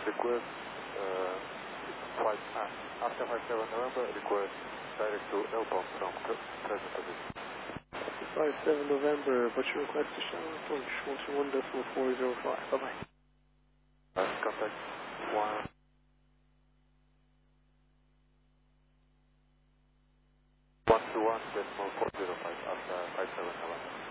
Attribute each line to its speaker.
Speaker 1: request after 57 November, request direct to L-bomb from present position.
Speaker 2: 57 November, what's your request to Shannon approach? 121.405, bye-bye.
Speaker 1: Contact 121.405 after 57 November.